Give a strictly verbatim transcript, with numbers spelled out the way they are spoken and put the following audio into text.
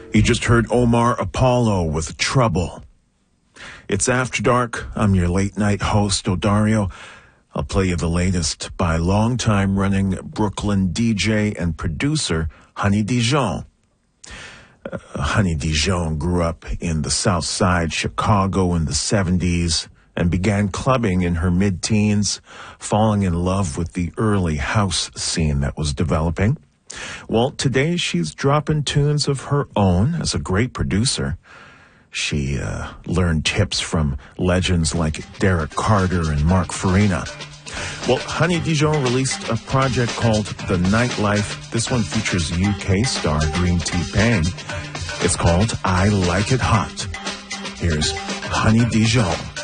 You just heard Omar Apollo with Trouble. It's After Dark. I'm your late-night host, Odario. I'll play you the latest by longtime running Brooklyn D J and producer Honey Dijon. Uh, Honey Dijon grew up in the South Side, Chicago in the seventies and began clubbing in her mid-teens, falling in love with the early house scene that was developing. Well, today she's dropping tunes of her own as a great producer. She uh, learned tips from legends like Derek Carter and Mark Farina. Well, Honey Dijon released a project called The Nightlife. This one features U K star Green T-Pain. It's called I Like It Hot. Here's Honey Dijon.